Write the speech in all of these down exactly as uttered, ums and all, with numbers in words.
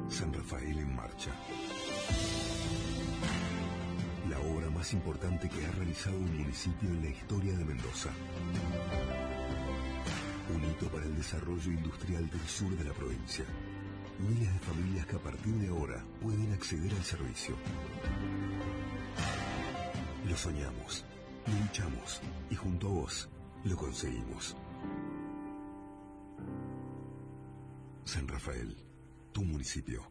San Rafael en marcha. La obra más importante que ha realizado un municipio en la historia de Mendoza. Un hito para el desarrollo industrial del sur de la provincia. Miles de familias que a partir de ahora pueden acceder al servicio. Lo soñamos, lo luchamos y junto a vos lo conseguimos. San Rafael, tu municipio.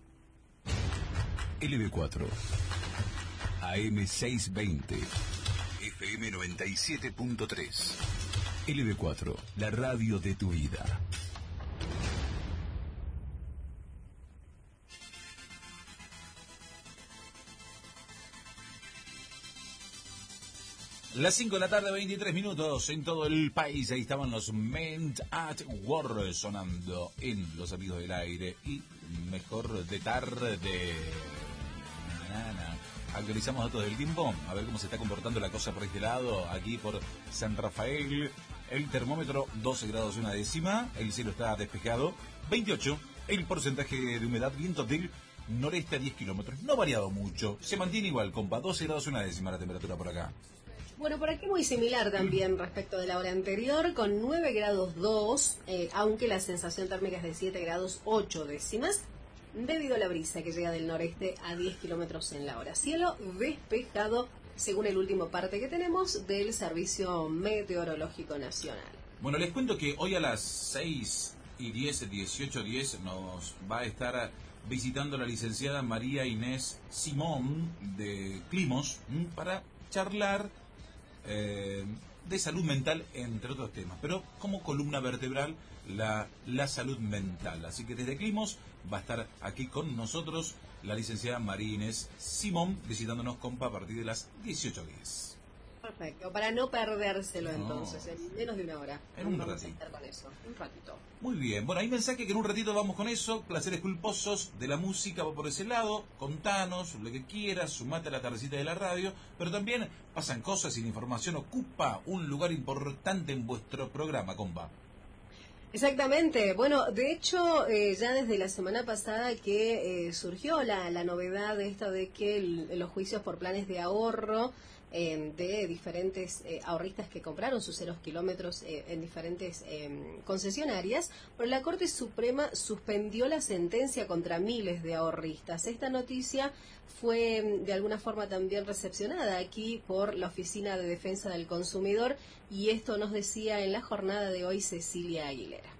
L B cuatro, A M seiscientos veinte, F M noventa y siete punto tres. L B cuatro, la radio de tu vida. Las cinco de la tarde, veintitrés minutos en todo el país. Ahí estaban los Men at War sonando en Los Amigos del Aire. Y mejor de tarde. Nana. Actualizamos datos del tiempo. A ver cómo se está comportando la cosa por este lado. Aquí por San Rafael. El termómetro doce grados una décima. El cielo está despejado. veintiocho. El porcentaje de humedad. Viento del noreste a diez kilómetros. No ha variado mucho. Se mantiene igual, compa. doce grados una décima la temperatura por acá. Bueno, por aquí muy similar también respecto de la hora anterior, con nueve grados dos, eh, aunque la sensación térmica es de siete grados ocho décimas, debido a la brisa que llega del noreste a diez kilómetros en la hora. Cielo despejado, según el último parte que tenemos del Servicio Meteorológico Nacional. Bueno, les cuento que hoy a las seis y diez, dieciocho diez, nos va a estar visitando la licenciada María Inés Simón de Climos para charlar Eh, de salud mental, entre otros temas, pero como columna vertebral la, la salud mental. Así que desde Climos va a estar aquí con nosotros la licenciada María Inés Simón, visitándonos, compa, a partir de las dieciocho diez. Perfecto, para no perdérselo no. Entonces, en menos de una hora. En un vamos ratito. A estar con eso, un ratito. Muy bien, bueno, hay mensaje que en un ratito vamos con eso. Placeres culposos de la música, va por ese lado. Contanos lo que quieras, sumate a la tardecita de la radio. Pero también pasan cosas y la información ocupa un lugar importante en vuestro programa, compa. Exactamente. Bueno, de hecho, eh, ya desde la semana pasada que eh, surgió la, la novedad de esta de que el, los juicios por planes de ahorro eh, de diferentes eh, ahorristas que compraron sus ceros kilómetros eh, en diferentes eh, concesionarias, pero la Corte Suprema suspendió la sentencia contra miles de ahorristas. Esta noticia fue de alguna forma también recepcionada aquí por la Oficina de Defensa del Consumidor, y esto nos decía en la jornada de hoy Cecilia Aguilera.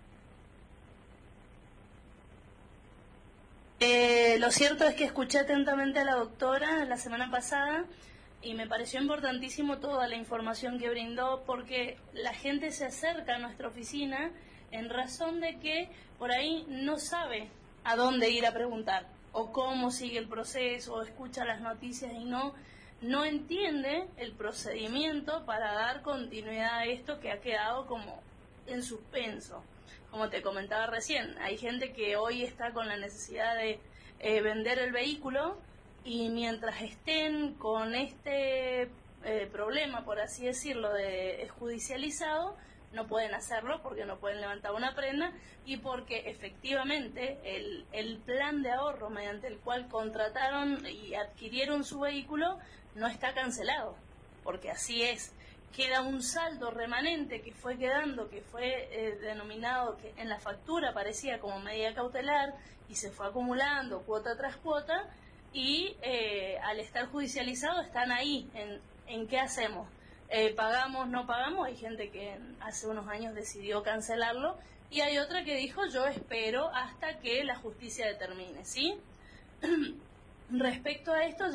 Eh, lo cierto es que escuché atentamente a la doctora la semana pasada y me pareció importantísimo toda la información que brindó, porque la gente se acerca a nuestra oficina en razón de que por ahí no sabe a dónde ir a preguntar o cómo sigue el proceso, o escucha las noticias y no, no entiende el procedimiento para dar continuidad a esto que ha quedado como en suspenso. Como te comentaba recién, hay gente que hoy está con la necesidad de eh, vender el vehículo, y mientras estén con este eh, problema, por así decirlo, de eh, judicializado, no pueden hacerlo porque no pueden levantar una prenda y porque efectivamente el, el plan de ahorro mediante el cual contrataron y adquirieron su vehículo no está cancelado, porque así es. Queda un saldo remanente que fue quedando, que fue eh, denominado, que en la factura aparecía como medida cautelar y se fue acumulando cuota tras cuota, y eh, al estar judicializado están ahí en, en qué hacemos. Eh, pagamos, no pagamos. Hay gente que hace unos años decidió cancelarlo y hay otra que dijo yo espero hasta que la justicia determine, ¿sí? Respecto a esto,